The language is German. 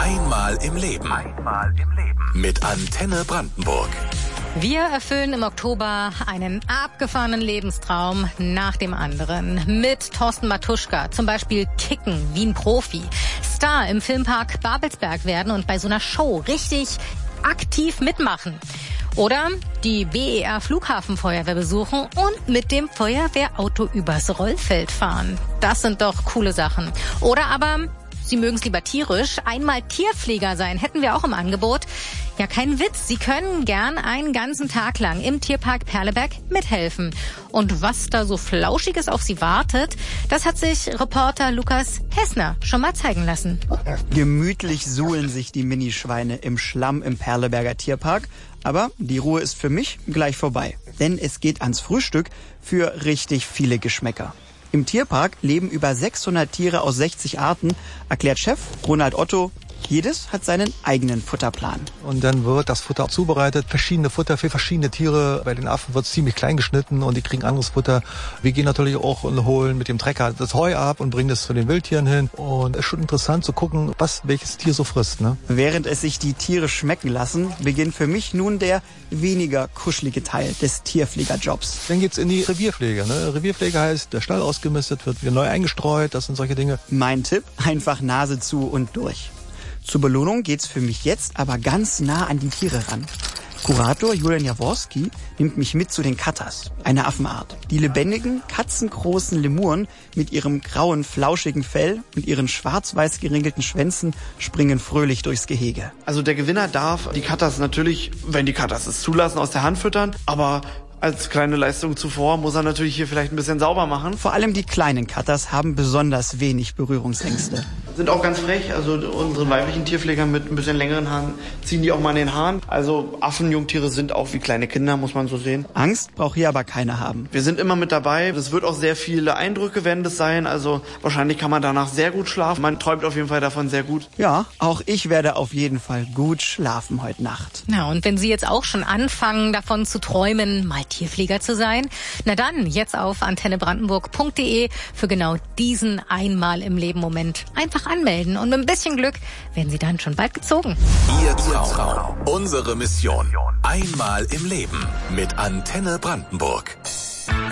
Einmal im Leben. Mit Antenne Brandenburg. Wir erfüllen im Oktober einen abgefahrenen Lebenstraum nach dem anderen. Mit Thorsten Matuschka zum Beispiel kicken wie ein Profi, Star im Filmpark Babelsberg werden und bei so einer Show richtig aktiv mitmachen. Oder die BER Flughafenfeuerwehr besuchen und mit dem Feuerwehrauto übers Rollfeld fahren. Das sind doch coole Sachen. Oder aber, Sie mögen es lieber tierisch, einmal Tierpfleger sein, hätten wir auch im Angebot. Ja, kein Witz, Sie können gern einen ganzen Tag lang im Tierpark Perleberg mithelfen. Und was da so Flauschiges auf Sie wartet, das hat sich Reporter Lukas Hessner schon mal zeigen lassen. Gemütlich suhlen sich die Minischweine im Schlamm im Perleberger Tierpark. Aber die Ruhe ist für mich gleich vorbei. Denn es geht ans Frühstück für richtig viele Geschmäcker. Im Tierpark leben über 600 Tiere aus 60 Arten, erklärt Chef Ronald Otto. Jedes hat seinen eigenen Futterplan. Und dann wird das Futter zubereitet, verschiedene Futter für verschiedene Tiere. Bei den Affen wird es ziemlich klein geschnitten und die kriegen anderes Futter. Wir gehen natürlich auch und holen mit dem Trecker das Heu ab und bringen das zu den Wildtieren hin. Und es ist schon interessant zu gucken, welches Tier so frisst, ne? Während es sich die Tiere schmecken lassen, beginnt für mich nun der weniger kuschelige Teil des Tierpflegerjobs. Dann geht's in die Revierpflege, ne? Revierpflege heißt, der Stall ausgemistet wird, wieder neu eingestreut. Das sind solche Dinge. Mein Tipp, einfach Nase zu und durch. Zur Belohnung geht's für mich jetzt aber ganz nah an die Tiere ran. Kurator Julian Jaworski nimmt mich mit zu den Katas, eine Affenart. Die lebendigen, katzengroßen Lemuren mit ihrem grauen, flauschigen Fell und ihren schwarz-weiß geringelten Schwänzen springen fröhlich durchs Gehege. Also der Gewinner darf die Katas natürlich, wenn die Katas es zulassen, aus der Hand füttern, aber als kleine Leistung zuvor muss er natürlich hier vielleicht ein bisschen sauber machen. Vor allem die kleinen Katas haben besonders wenig Berührungsängste. Sind auch ganz frech, also unsere weiblichen Tierpfleger mit ein bisschen längeren Haaren ziehen die auch mal in den Haaren. Also Affenjungtiere sind auch wie kleine Kinder, muss man so sehen. Angst braucht hier aber keiner haben. Wir sind immer mit dabei. Es wird auch sehr viele Eindrücke werden das sein. Also wahrscheinlich kann man danach sehr gut schlafen. Man träumt auf jeden Fall davon sehr gut. Ja, auch ich werde auf jeden Fall gut schlafen heute Nacht. Na, und wenn Sie jetzt auch schon anfangen, davon zu träumen, mal Tierpfleger zu sein, na dann jetzt auf antennebrandenburg.de für genau diesen einmal im Leben Moment einfach anmelden. Und mit ein bisschen Glück werden Sie dann schon bald gezogen. Ihr Traum. Unsere Mission. Einmal im Leben mit Antenne Brandenburg.